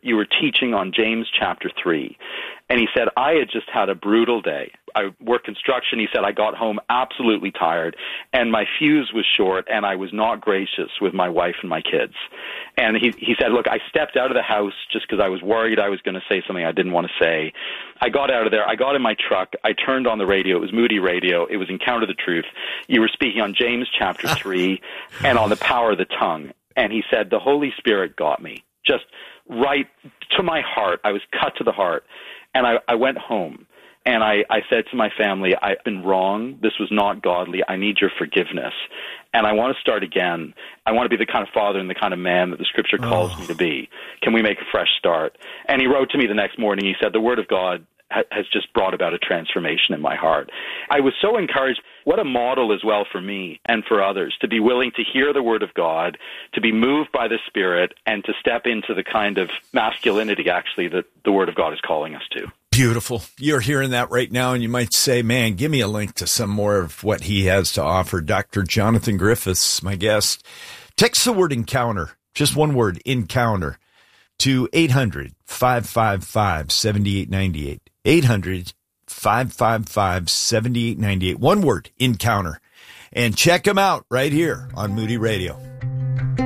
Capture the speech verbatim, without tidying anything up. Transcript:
you were teaching on James chapter three. And he said, I had just had a brutal day. I work construction. He said, I got home absolutely tired, and my fuse was short, and I was not gracious with my wife and my kids. And he, he said, look, I stepped out of the house just because I was worried I was going to say something I didn't want to say. I got out of there. I got in my truck. I turned on the radio. It was Moody Radio. It was Encounter the Truth. You were speaking on James chapter three and on the power of the tongue. And he said, the Holy Spirit got me just right to my heart. I was cut to the heart. And I, I went home, and I, I said to my family, I've been wrong. This was not godly. I need your forgiveness. And I want to start again. I want to be the kind of father and the kind of man that the Scripture calls oh. me to be. Can we make a fresh start? And he wrote to me the next morning. He said, the Word of God ha- has just brought about a transformation in my heart. I was so encouraged. What a model as well for me and for others, to be willing to hear the Word of God, to be moved by the Spirit, and to step into the kind of masculinity, actually, that the Word of God is calling us to. Beautiful. You're hearing that right now, and you might say, man, give me a link to some more of what he has to offer. Doctor Jonathan Griffiths, my guest. Text the word encounter, just one word, encounter, to eight hundred, five five five, seven eight nine eight. eight hundred, five five five, seven eight nine eight. One word, encounter. And check him out right here on Moody Radio.